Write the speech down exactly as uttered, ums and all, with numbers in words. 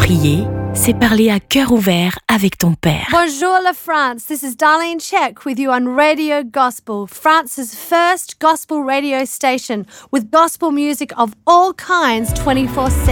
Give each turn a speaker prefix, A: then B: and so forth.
A: Prier, c'est parler à cœur ouvert avec ton Père.
B: Bonjour la France, this is Darlene Check with you on Radio Gospel, France's first gospel radio station with gospel music of all kinds twenty-four seven.